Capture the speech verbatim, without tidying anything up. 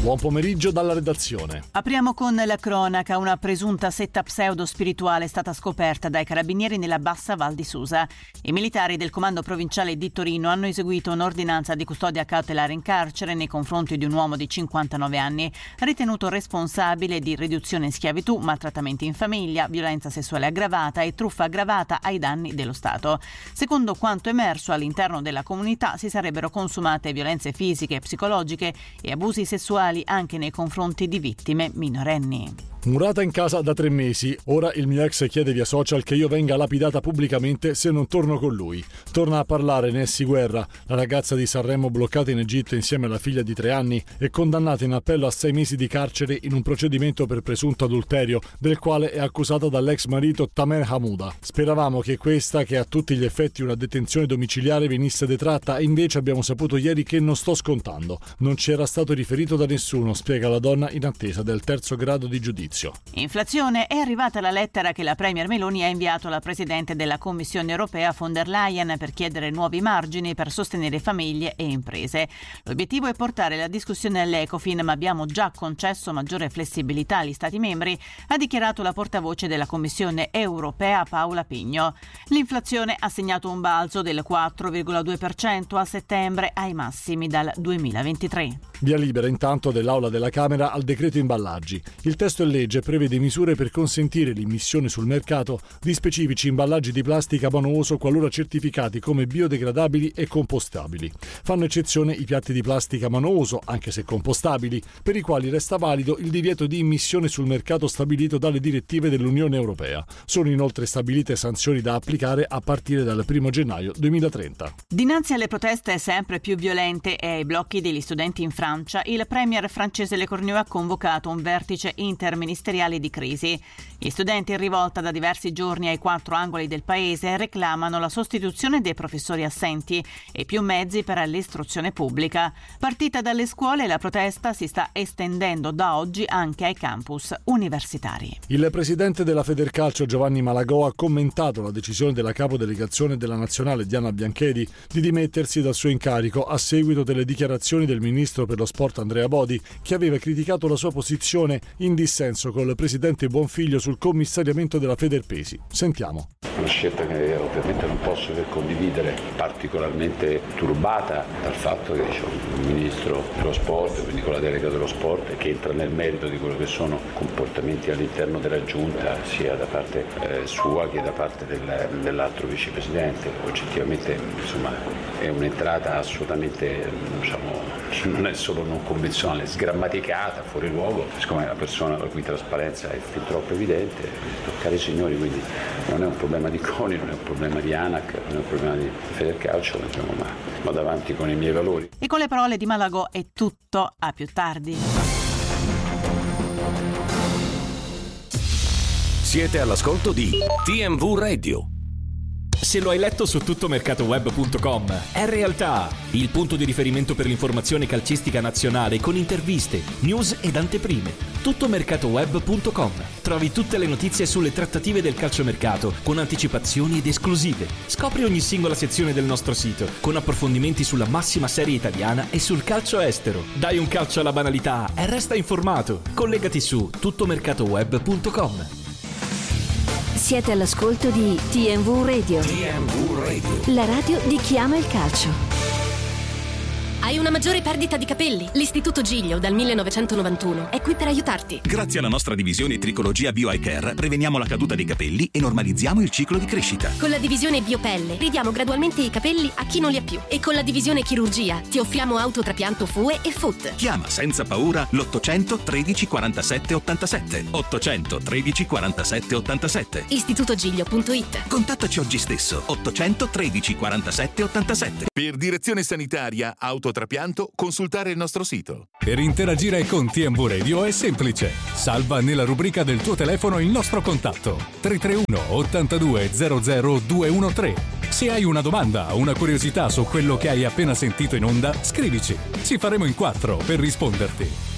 Buon pomeriggio dalla redazione. Apriamo con la cronaca. Una presunta setta pseudo-spirituale è stata scoperta dai carabinieri nella Bassa Val di Susa. I militari del comando provinciale di Torino hanno eseguito un'ordinanza di custodia cautelare in carcere nei confronti di un uomo di cinquantanove anni, ritenuto responsabile di riduzione in schiavitù, maltrattamenti in famiglia, violenza sessuale aggravata e truffa aggravata ai danni dello Stato. Secondo quanto emerso, all'interno della comunità si sarebbero consumate violenze fisiche e psicologiche e abusi sessuali anche nei confronti di vittime minorenni. Murata in casa da tre mesi, ora il mio ex chiede via social che io venga lapidata pubblicamente se non torno con lui. Torna a parlare Nessi Guerra, la ragazza di Sanremo bloccata in Egitto insieme alla figlia di tre anni e condannata in appello a sei mesi di carcere in un procedimento per presunto adulterio, del quale è accusata dall'ex marito Tamer Hamouda. Speravamo che questa, che ha a tutti gli effetti una detenzione domiciliare, venisse detratta e invece abbiamo saputo ieri che non sto scontando. Non ci era stato riferito da nessuno, spiega la donna in attesa del terzo grado di giudizio. Inflazione. È arrivata la lettera che la Premier Meloni ha inviato alla Presidente della Commissione Europea von der Leyen per chiedere nuovi margini per sostenere famiglie e imprese. L'obiettivo è portare la discussione all'Ecofin, ma abbiamo già concesso maggiore flessibilità agli Stati membri, ha dichiarato la portavoce della Commissione Europea Paola Pigno. L'inflazione ha segnato un balzo del quattro virgola due per cento a settembre, ai massimi dal duemilaventitré. Via libera intanto dell'Aula della Camera al decreto imballaggi. Il testo in legge prevede misure per consentire l'immissione sul mercato di specifici imballaggi di plastica monouso qualora certificati come biodegradabili e compostabili. Fanno eccezione i piatti di plastica monouso, anche se compostabili, per i quali resta valido il divieto di immissione sul mercato stabilito dalle direttive dell'Unione Europea. Sono inoltre stabilite sanzioni da applicare a partire dal primo gennaio duemilatrenta. Dinanzi alle proteste sempre più violente e ai blocchi degli studenti in Francia, il premier francese Le Cornu ha convocato un vertice interministeriale di crisi. Gli studenti in rivolta da diversi giorni ai quattro angoli del paese reclamano la sostituzione dei professori assenti e più mezzi per l'istruzione pubblica. Partita dalle scuole, la protesta si sta estendendo da oggi anche ai campus universitari. Il presidente della Federcalcio Giovanni Malagò ha commentato la decisione della capodelegazione della nazionale Diana Bianchedi di dimettersi dal suo incarico a seguito delle dichiarazioni del ministro per lo sport Andrea Bodi, che aveva criticato la sua posizione in dissenso con il presidente Bonfiglio sul commissariamento della Federpesi. Sentiamo. Una scelta che ovviamente non posso che condividere, particolarmente turbata dal fatto che c'è un ministro dello sport, quindi con la delega dello sport, che entra nel merito di quello che sono comportamenti all'interno della giunta, sia da parte eh, sua che da parte del, dell'altro vicepresidente. Oggettivamente, insomma, è un'entrata assolutamente, diciamo, non è solo non convenzionale, è sgrammaticata, fuori luogo. Siccome la persona la cui trasparenza è fin troppo evidente, cari signori, quindi non è un problema di CONI, non è un problema di ANAC, non è un problema di Federcalcio, diciamo, ma vado avanti con i miei valori. E con le parole di Malagò è tutto, a più tardi. Siete all'ascolto di T M V Radio. Se lo hai letto su tuttomercatoweb punto com, è realtà, il punto di riferimento per l'informazione calcistica nazionale con interviste, news ed anteprime. tuttomercatoweb punto com. Trovi tutte le notizie sulle trattative del calciomercato con anticipazioni ed esclusive. Scopri ogni singola sezione del nostro sito con approfondimenti sulla massima serie italiana e sul calcio estero. Dai un calcio alla banalità e resta informato. Collegati su tuttomercatoweb punto com. Siete all'ascolto di T M V Radio. T M V Radio. La radio di chi ama il calcio. Hai una maggiore perdita di capelli? L'Istituto Giglio dal millenovecentonovantuno è qui per aiutarti. Grazie alla nostra divisione Tricologia Bio Eye Care preveniamo la caduta dei capelli e normalizziamo il ciclo di crescita. Con la divisione Biopelle ridiamo gradualmente i capelli a chi non li ha più. E con la divisione Chirurgia ti offriamo autotrapianto F U E e F U T. Chiama senza paura l'ottocento tredici quarantasette ottantasette. ottocento tredici quarantasette ottantasette. istitutogiglio punto it. Contattaci oggi stesso. ottocento tredici quarantasette ottantasette. Per direzione sanitaria autotrapianto consultare il nostro sito. Per interagire con T M V Radio è semplice. Salva nella rubrica del tuo telefono il nostro contatto tre tre uno ottantadue zero zero due uno tre. Se hai una domanda o una curiosità su quello che hai appena sentito in onda, scrivici. Ci faremo in quattro per risponderti.